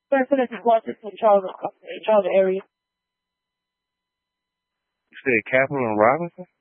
President Washington, Charlotte area. You said Capitol and Robinson?